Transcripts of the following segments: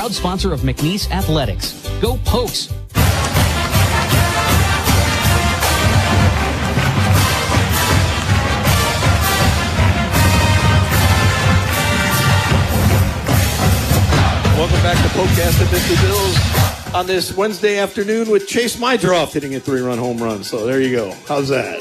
proud sponsor of McNeese Athletics. Go Pokes! Welcome back to Pokecast at Mr. Bills on this Wednesday afternoon with Chase Mydroff hitting a 3-run home run. So there you go. How's that?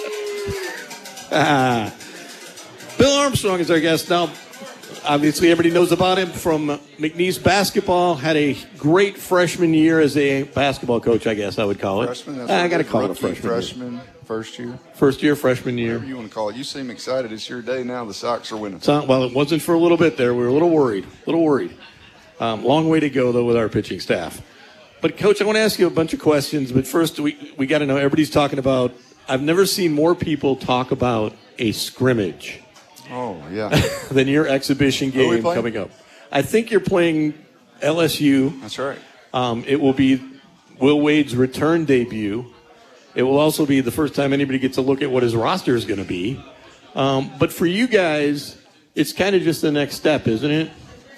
Bill Armstrong is our guest. Now, obviously, everybody knows about him from McNeese basketball. Had a great freshman year as a basketball coach, I guess I would call it. Freshman? I got to call it a freshman. First year? First year, freshman year. Whatever you want to call it. You seem excited. It's your day now. The Sox are winning. Well, it wasn't for a little bit there. We were a little worried. Long way to go, though, with our pitching staff. But, Coach, I want to ask you a bunch of questions. But first, we got to know, everybody's talking about, I've never seen more people talk about a scrimmage. Oh, yeah. than your exhibition game coming up. I think you're playing LSU. That's right. It will be Will Wade's return debut. It will also be the first time anybody gets a look at what his roster is going to be. But for you guys, it's kind of just the next step, isn't it?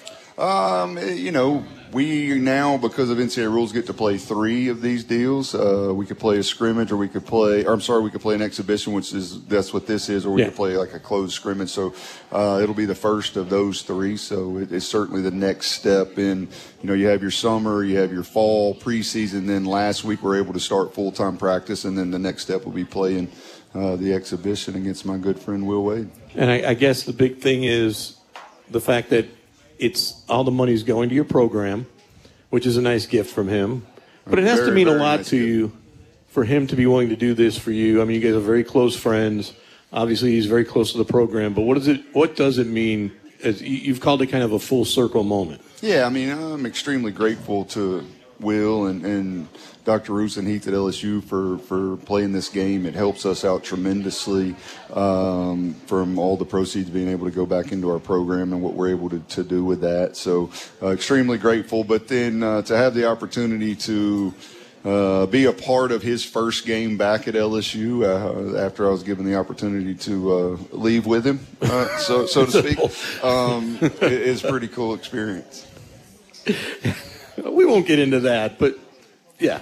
We now, because of NCAA rules, get to play 3 of these deals. We could play a scrimmage, or we could play an exhibition, that's what this is, or we could play like a closed scrimmage. So it'll be the first of those 3. So it's certainly the next step in, you have your summer, you have your fall preseason, then last week we're able to start full-time practice, and then the next step will be playing the exhibition against my good friend Will Wade. And I guess the big thing is the fact that it's all the money's going to your program, which is a nice gift from him. But it has to mean a lot to you for him to be willing to do this for you. I mean, you guys are very close friends. Obviously, he's very close to the program. But what does it mean? As you've called it kind of a full circle moment. Yeah, I mean, I'm extremely grateful to Will and Dr. Rosenheath at LSU for playing this game. It helps us out tremendously from all the proceeds being able to go back into our program and what we're able to do with that. So extremely grateful. But then to have the opportunity to be a part of his first game back at LSU after I was given the opportunity to leave with him, so to speak, is a pretty cool experience. We won't get into that, but yeah,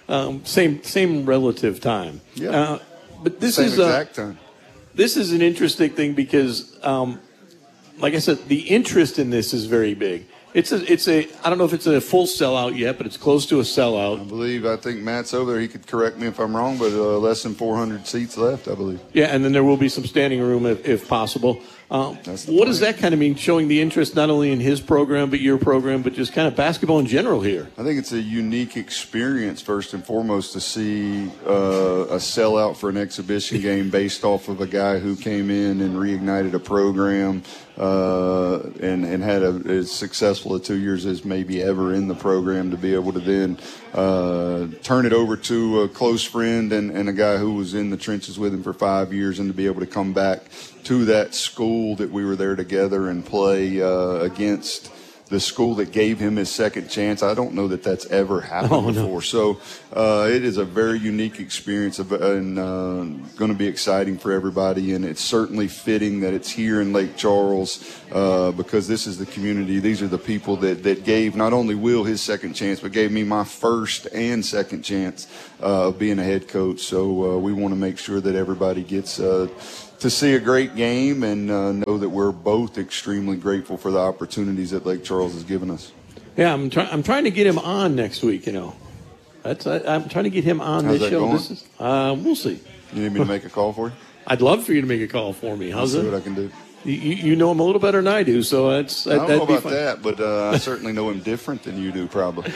same relative time. Yeah, but this same is exact time. This is an interesting thing because, like I said, the interest in this is very big. It's a I don't know if it's a full sellout yet, but it's close to a sellout. I think Matt's over there. He could correct me if I'm wrong, but less than 400 seats left, I believe. Yeah, and then there will be some standing room if possible. What does that kind of mean, showing the interest not only in his program, but your program, but just kind of basketball in general here? I think it's a unique experience, first and foremost, to see a sellout for an exhibition game based off of a guy who came in and reignited a program and had as successful a 2 years as maybe ever in the program, to be able to then turn it over to a close friend and a guy who was in the trenches with him for 5 years, and to be able to come back to that school that we were there together and play against the school that gave him his second chance. I don't know that that's ever happened before. No. So it is a very unique experience and going to be exciting for everybody. And it's certainly fitting that it's here in Lake Charles because this is the community. These are the people that gave not only Will his second chance, but gave me my first and second chance of being a head coach. So we want to make sure that everybody gets to see a great game and know that we're both extremely grateful for the opportunities that Lake Charles has given us. Yeah, I'm trying to get him on next week. I'm trying to get him on How's this that show. Going? We'll see. You need me to make a call for you? I'd love for you to make a call for me. How's I'll it? see what I can do. You know him a little better than I do, so I don't know about that, but I certainly know him different than you do, probably.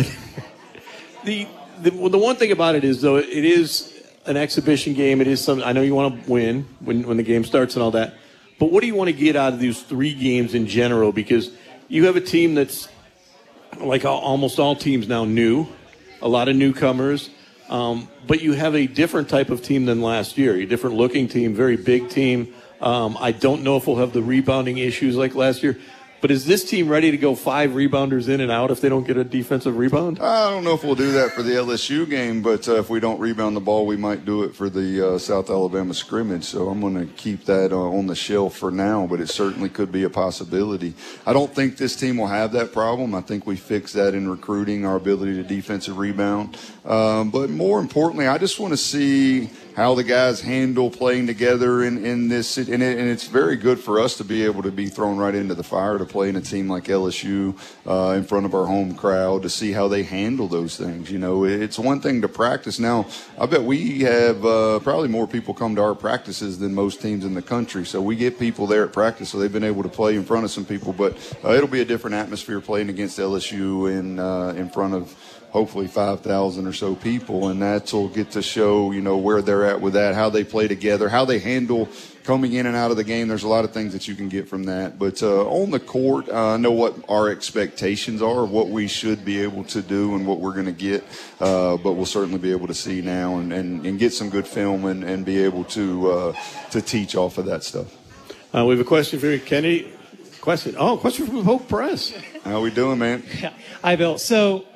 The one thing about it is, though, it is an exhibition game. It is something I know you want to win when the game starts and all that. But what do you want to get out of these 3 games in general? Because you have a team that's like almost all teams now new, a lot of newcomers. But you have a different type of team than last year. A different looking team, very big team. I don't know if we'll have the rebounding issues like last year. But is this team ready to go 5 rebounders in and out if they don't get a defensive rebound? I don't know if we'll do that for the LSU game, but if we don't rebound the ball, we might do it for the South Alabama scrimmage. So I'm going to keep that on the shelf for now, but it certainly could be a possibility. I don't think this team will have that problem. I think we fixed that in recruiting, our ability to defensive rebound. But more importantly, I just want to see how the guys handle playing together in this. And it's very good for us to be able to be thrown right into the fire to play in a team like LSU in front of our home crowd, to see how they handle those things. You know, it's one thing to practice. Now, I bet we have probably more people come to our practices than most teams in the country. So we get people there at practice, so they've been able to play in front of some people. But it'll be a different atmosphere playing against LSU in front of hopefully 5,000 or so people, and that'll get to show, you know, where they're at with that, how they play together, how they handle coming in and out of the game. There's a lot of things that you can get from that. But on the court, I know what our expectations are, what we should be able to do and what we're going to get. But we'll certainly be able to see now and get some good film and be able to teach off of that stuff. We have a question for you, Kenny. Question from Hope Press. How we doing, man? Yeah. Hi, Bill. So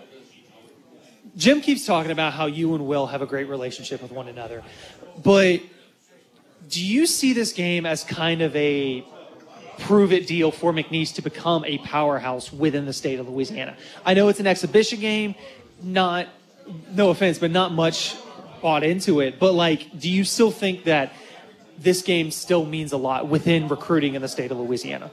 Jim keeps talking about how you and Will have a great relationship with one another. But do you see this game as kind of a prove-it deal for McNeese to become a powerhouse within the state of Louisiana? I know it's an exhibition game, no offense, but not much bought into it. But, do you still think that this game still means a lot within recruiting in the state of Louisiana?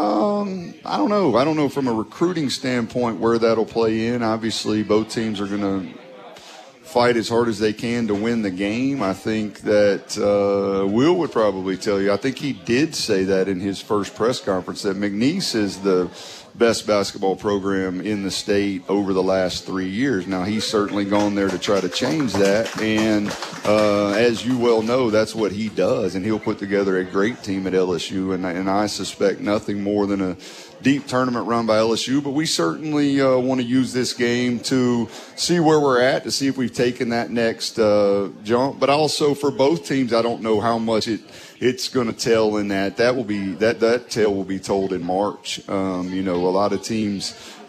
I don't know. I don't know from a recruiting standpoint where that'll play in. Obviously, both teams are going to fight as hard as they can to win the game. I think that Will would probably tell you, I think he did say that in his first press conference, that McNeese is the best basketball program in the state over the last 3 years. Now, he's certainly gone there to try to change that, and as you well know, that's what he does, and he'll put together a great team at LSU, and I suspect nothing more than a deep tournament run by LSU, but we certainly want to use this game to see where we're at, to see if we've taken that next jump, but also for both teams, I don't know how much it's going to tell in that. That tale will be told in March. A lot of teams,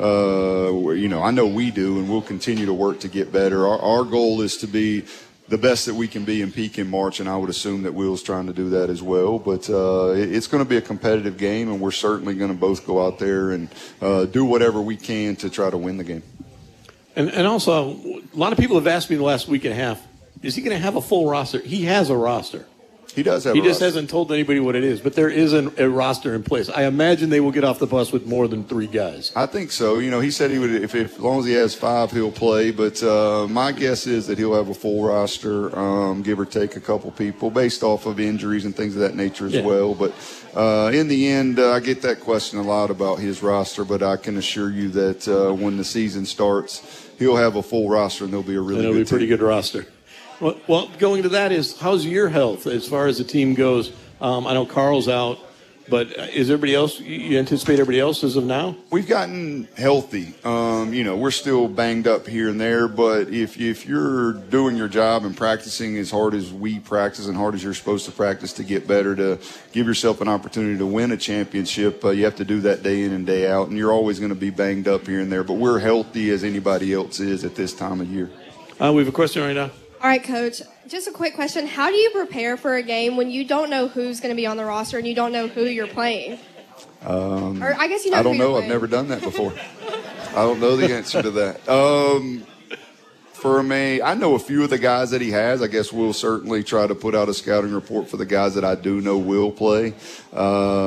I know we do, and we'll continue to work to get better. Our goal is to be the best that we can be and peak in March, and I would assume that Will's trying to do that as well. But it's going to be a competitive game, and we're certainly going to both go out there and do whatever we can to try to win the game. And also, a lot of people have asked me the last week and a half, is he going to have a full roster? He has a roster. He does have He a just roster. hasn't told anybody what it is, but there is a roster in place. I imagine they will get off the bus with more than 3 guys. I think so. He said he would, if as long as he has 5, he'll play. But my guess is that he'll have a full roster, give or take a couple people, based off of injuries and things of that nature as well. But in the end, I get that question a lot about his roster, but I can assure you that when the season starts, he'll have a full roster, and there'll be a really it'll good be a pretty team. good roster. Well, going to that is, how's your health as far as the team goes? I know Carl's out, but is everybody else, you anticipate everybody else as of now? We've gotten healthy. We're still banged up here and there, but if you're doing your job and practicing as hard as we practice and hard as you're supposed to practice to get better, to give yourself an opportunity to win a championship, you have to do that day in and day out, and you're always going to be banged up here and there, but we're healthy as anybody else is at this time of year. We have a question right now. All right, Coach, just a quick question. How do you prepare for a game when you don't know who's going to be on the roster and you don't know who you're playing? Or I guess you know. I don't who you're know. I've playing. never done that before. I don't know the answer to that. For me, I know a few of the guys that he has. I guess we'll certainly try to put out a scouting report for the guys that I do know will play.